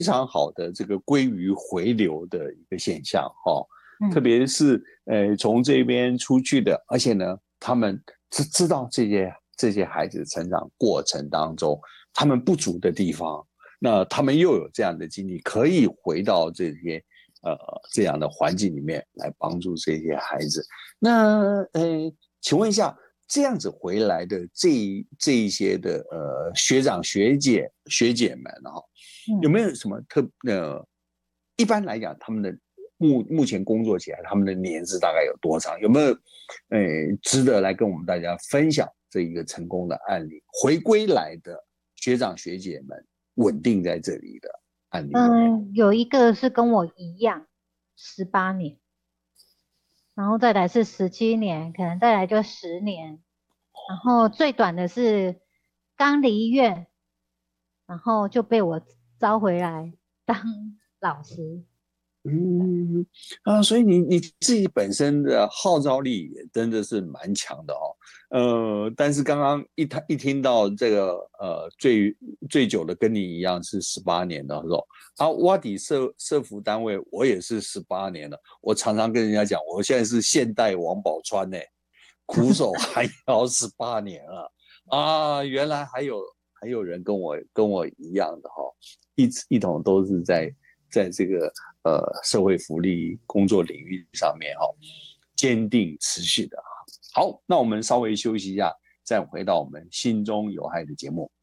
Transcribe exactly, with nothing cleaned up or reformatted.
常好的这个鲑鱼回流的一个现象哈、哦，特嗯别是呃从这边出去的，而且呢，他们知知道这些这些孩子的成长过程当中，他们不足的地方，那他们又有这样的经历，可以回到这些呃这样的环境里面来帮助这些孩子。那呃，请问一下，这样子回来的这这一些的呃学长学姐学姐们哈、哦，有嗯。 没有什么特呃，一般来讲他们的目目前工作起来，他们的年资大概有多长？有没有呃值得来跟我们大家分享这一个成功的案例？回归来的学长学姐们稳定在这里的案例有没有？ 嗯，有一个是跟我一样，十八年，然后再来是十七年，可能再来就十年，然后最短的是刚离院，然后就被我招回来当老师。 嗯啊，所以你你自己本身的号召力也真的是蛮强的哦。呃，但是刚刚一他一听到这个呃最最久的跟你一样是十八年的时候，啊，挖底社社服单位我也是十八年了。我常常跟人家讲，我现在是现代王宝钏呢，苦守寒窑十八年了啊，原来还有还有人跟我跟我一样的哈、哦，一一同都是在在这个呃社会福利工作领域上面哈、哦，坚定持续的。好，那我们稍微休息一下，再回到我们心中有爱的节目。